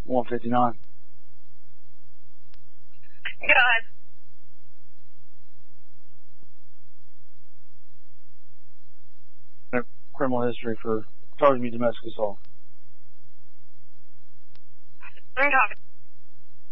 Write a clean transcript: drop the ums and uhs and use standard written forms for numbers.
159. Go ahead. Criminal history for charging me domestic assault. I'm talking.